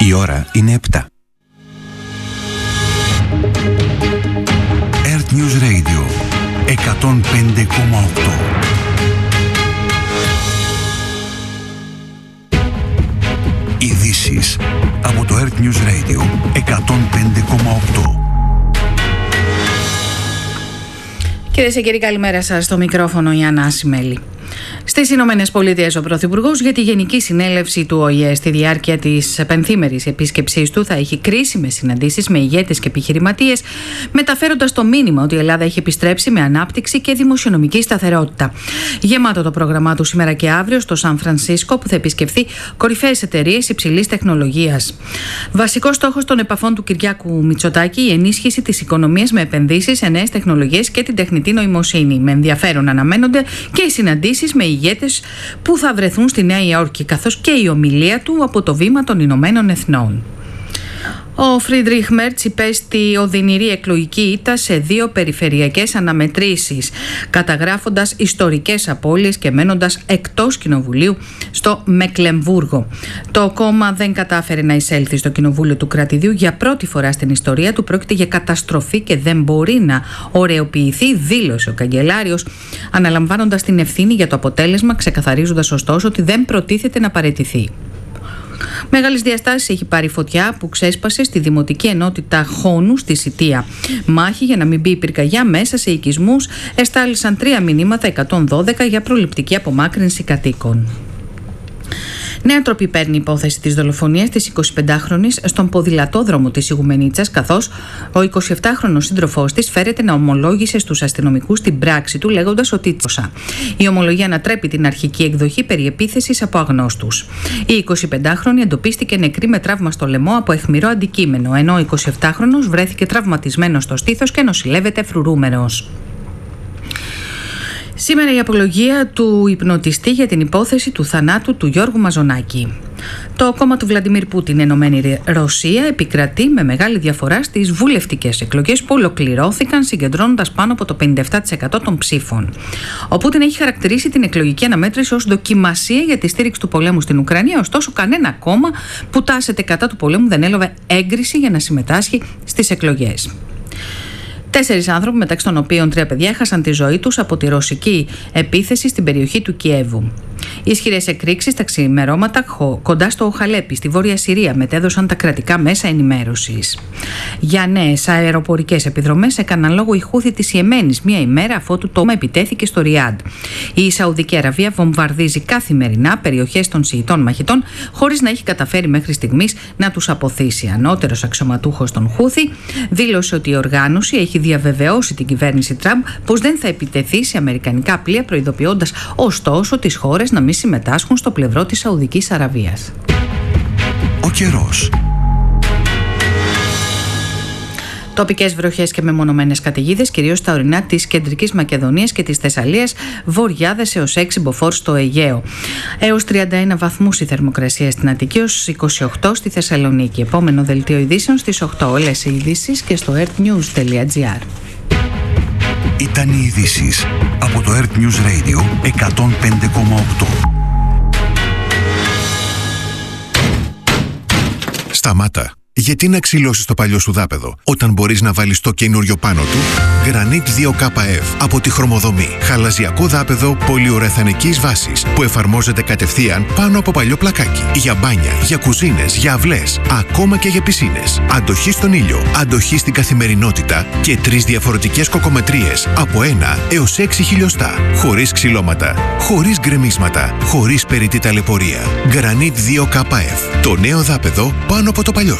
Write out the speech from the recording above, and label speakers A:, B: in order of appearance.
A: Η ώρα είναι 7. Earth News Radio 105,8. Ειδήσεις από το Earth News Radio 105,8.
B: Κυρίες και κύριοι, καλημέρα σας. Στο μικρόφωνο η Άννα Ασημέλη. Στις Ηνωμένες Πολιτείες, ο Πρωθυπουργός για τη Γενική Συνέλευση του ΟΗΕ στη διάρκεια της πενθήμερης επίσκεψής του θα έχει κρίσιμες συναντήσεις με ηγέτες και επιχειρηματίες, μεταφέροντας το μήνυμα ότι η Ελλάδα έχει επιστρέψει με ανάπτυξη και δημοσιονομική σταθερότητα. Γεμάτο το πρόγραμμά του σήμερα και αύριο στο Σαν Φρανσίσκο, που θα επισκεφθεί κορυφαίες εταιρείες υψηλής τεχνολογίας. Βασικός στόχος των επαφών του Κυριάκου Μητσοτάκη, η ενίσχυση της οικονομίας με επενδύσεις σε νέες τεχνολογίες και την τεχνητή νοημοσύνη. Με ενδιαφέρον αναμένονται και οι συναντήσεις με ηγέτες που θα βρεθούν στη Νέα Υόρκη, καθώς και η ομιλία του από το βήμα των Ηνωμένων Εθνών. Ο Φρίντριχ Μέρτς υπέστη οδυνηρή εκλογική ήττα σε 2 περιφερειακές αναμετρήσεις, καταγράφοντας ιστορικές απώλειες και μένοντας εκτός κοινοβουλίου στο Μεκλεμβούργο. Το κόμμα δεν κατάφερε να εισέλθει στο κοινοβούλιο του κρατηδίου για πρώτη φορά στην ιστορία του. Πρόκειται για καταστροφή και δεν μπορεί να ωρεοποιηθεί, δήλωσε ο καγκελάριος, αναλαμβάνοντας την ευθύνη για το αποτέλεσμα, ξεκαθαρίζοντας ωστόσο ότι δεν προτίθεται να παραιτηθεί. Μεγάλες διαστάσεις έχει πάρει φωτιά που ξέσπασε στη Δημοτική Ενότητα Χόνου στη Σιτία. Μάχη για να μην μπει η πυρκαγιά μέσα σε οικισμούς εστάλησαν 3 μηνύματα 112 για προληπτική απομάκρυνση κατοίκων. Νέα τροπή παίρνει η υπόθεση της δολοφονίας της 25χρονης στον ποδηλατόδρομο της Ιγουμενίτσας, καθώς ο 27χρονος σύντροφός της φέρεται να ομολόγησε στους αστυνομικούς την πράξη του, λέγοντας ότι η ομολογία ανατρέπει την αρχική εκδοχή περί επίθεσης από αγνώστους. Η 25χρονη εντοπίστηκε νεκρή με τραύμα στο λαιμό από αιχμηρό αντικείμενο, ενώ ο 27χρονος βρέθηκε τραυματισμένος στο στήθος και νοσηλεύεται φρουρούμενος. Σήμερα η απολογία του υπνοτιστή για την υπόθεση του θανάτου του Γιώργου Μαζονάκη. Το κόμμα του Βλαντιμίρ Πούτιν, Ενωμένη Ρωσία, επικρατεί με μεγάλη διαφορά στις βουλευτικές εκλογές που ολοκληρώθηκαν, συγκεντρώνοντας πάνω από το 57% των ψήφων. Ο Πούτιν έχει χαρακτηρίσει την εκλογική αναμέτρηση ως δοκιμασία για τη στήριξη του πολέμου στην Ουκρανία, ωστόσο κανένα κόμμα που τάσεται κατά του πολέμου δεν έλαβε έγκριση για να συμμετάσχει στις εκλογές. 4 άνθρωποι, μεταξύ των οποίων 3 παιδιά, έχασαν τη ζωή τους από τη ρωσική επίθεση στην περιοχή του Κιέβου. Οι ισχυρές εκρήξεις τα ξημερώματα κοντά στο Χαλέπι, στη Βόρεια Συρία, μετέδωσαν τα κρατικά μέσα ενημέρωσης. Για νέες αεροπορικές επιδρομές έκαναν λόγο οι Χούθι της Ιεμένης, μία ημέρα αφότου το επιτέθηκε στο Ριάντ. Η Σαουδική Αραβία βομβαρδίζει καθημερινά περιοχές των Σιητών μαχητών, χωρίς να έχει καταφέρει μέχρι στιγμής να τους αποθήσει. Ανώτερος αξιωματούχος των Χούθι δήλωσε ότι η οργάνωση έχει διαβεβαιώσει την κυβέρνηση Τραμπ πως δεν θα επιτεθεί σε αμερικανικά πλοία, προειδοποιώντας ωστόσο τις χώρες να μην συμμετάσχουν στο πλευρό της Σαουδικής Αραβίας.
A: Ο καιρός.
B: Τοπικές βροχές και μεμονωμένες καταιγίδες, κυρίως στα ορεινά της Κεντρικής Μακεδονίας και της Θεσσαλίας, βοριάδες έως 6 μποφόρ στο Αιγαίο. Έως 31 βαθμούς η θερμοκρασία στην Αττική, έως 28 στη Θεσσαλονίκη. Επόμενο δελτίο ειδήσεων στις 8. Όλες οι ειδήσεις και στο earthnews.gr.
A: Ήταν οι ειδήσεις από το Earth News Radio 105,8.
C: Σταμάτα. Γιατί να ξυλώσεις το παλιό σου δάπεδο όταν μπορείς να βάλεις το καινούριο πάνω του? Granit 2KF από τη Χρωμοδομή. Χαλαζιακό δάπεδο πολυουρεθανικής βάσης που εφαρμόζεται κατευθείαν πάνω από παλιό πλακάκι. Για μπάνια, για κουζίνες, για αυλές, ακόμα και για πισίνες. Αντοχή στον ήλιο, αντοχή στην καθημερινότητα και 3 διαφορετικές κοκομετρίες από 1 έως 6 χιλιοστά. Χωρίς ξυλώματα, χωρίς γκρεμίσματα, χωρίς περιττή ταλαιπωρία. Granit 2KF. Το νέο δάπεδο πάνω από το παλιό